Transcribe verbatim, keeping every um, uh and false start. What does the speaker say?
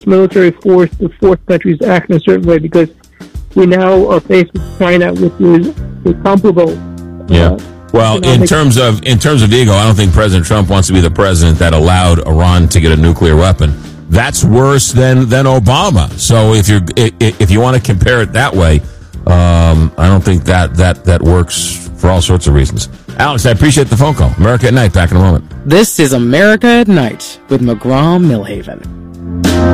military force to force countries to act in a certain way, because we now are faced with China, which is a comparable. Yeah. Uh, well, in terms of in terms of ego, I don't think President Trump wants to be the president that allowed Iran to get a nuclear weapon. That's worse than than Obama. So if you're if you want to compare it that way, um, I don't think that that that works for all sorts of reasons. Alex, I appreciate the phone call. America at Night. Back in a moment. This is America at Night with McGraw Millhaven.